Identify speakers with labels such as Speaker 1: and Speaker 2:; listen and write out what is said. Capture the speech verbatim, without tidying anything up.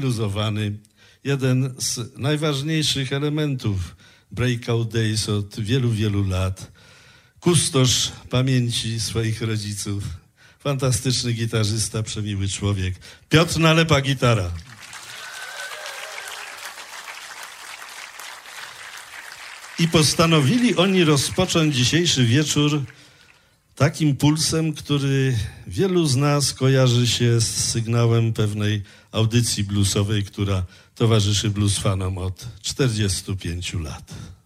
Speaker 1: luzowany, jeden z najważniejszych elementów Breakout Days od wielu, wielu lat. Kustosz pamięci swoich rodziców, fantastyczny gitarzysta, przemiły człowiek. Piotr Nalepa, gitara. I postanowili oni rozpocząć dzisiejszy wieczór takim pulsem, który wielu z nas kojarzy się z sygnałem pewnej audycji bluesowej, która towarzyszy blues fanom od czterdziestu pięciu lat.